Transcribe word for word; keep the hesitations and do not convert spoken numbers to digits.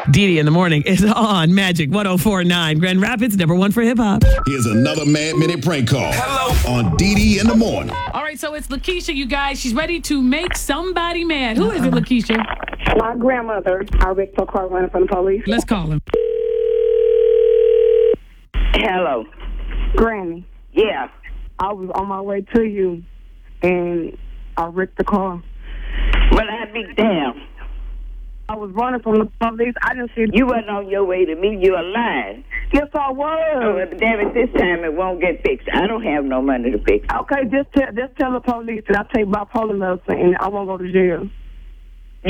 Dee Dee in the morning is on Magic one oh four point nine. Grand Rapids, number one for hip hop. Here's another Mad Minute prank call. Hello. On Dee Dee in the morning. All right, so it's Lakeisha, you guys. She's ready to make somebody mad. Who is it, Lakeisha? My grandmother. I wrecked her car running from the police. Let's call him. Hello. Granny, Yeah. I was on my way to you, and I wrecked the car. Well, I'd be damned. I was running from the police. I didn't see You wasn't on your way to me. You were lying. Yes, I Oh, was. but damn it, this time it won't get fixed. I don't have no money to fix it. Okay, just tell, just tell the police that I take bipolar medicine and I won't go to jail.